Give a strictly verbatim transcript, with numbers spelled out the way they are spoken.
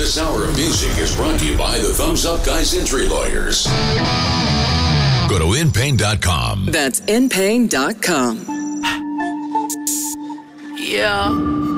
This hour of music is brought to you by the Thumbs Up Guys Injury Lawyers. Go to in pain dot com. That's in pain dot com. Yeah.